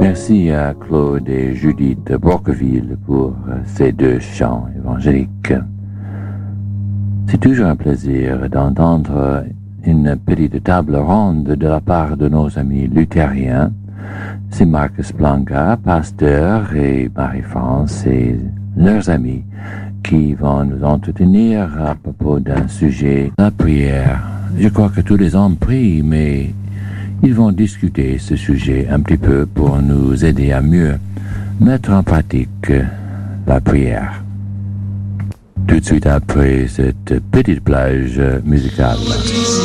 Merci à Claude et Judith Broqueville pour ces deux chants évangéliques. C'est toujours un plaisir d'entendre une petite table ronde de la part de nos amis luthériens. C'est Marcus Blanca, pasteur, et Marie-France et leurs amis qui vont nous entretenir à propos d'un sujet, la prière. Je crois que tous les hommes prient, mais ils vont discuter ce sujet un petit peu pour nous aider à mieux mettre en pratique la prière. Tout de suite après cette petite plage musicale.